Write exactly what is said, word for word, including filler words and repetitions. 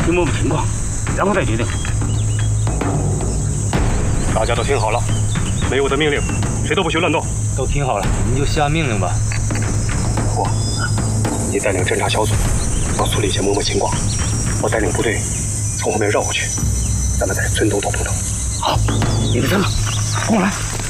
先摸摸情况，然后再决定。 大家都听好了，没有我的命令，谁都不许乱动。 都听好了，你就下命令吧。 我，你带领侦察小组到村里先摸摸情况，我带领部队从后面绕过去，咱们在村东头动手。 好，你的车，跟我来。